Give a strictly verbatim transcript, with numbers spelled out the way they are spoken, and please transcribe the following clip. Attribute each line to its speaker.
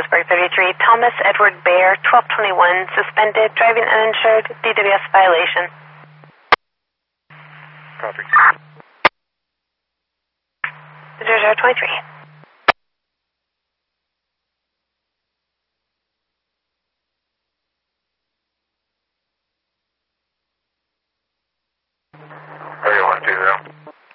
Speaker 1: Pittsburgh thirty-three, Thomas Edward Bear, twelve twenty-one, suspended, driving uninsured, D W S violation.
Speaker 2: Copy.
Speaker 1: zero zero twenty-three.
Speaker 2: thirty-one two zero.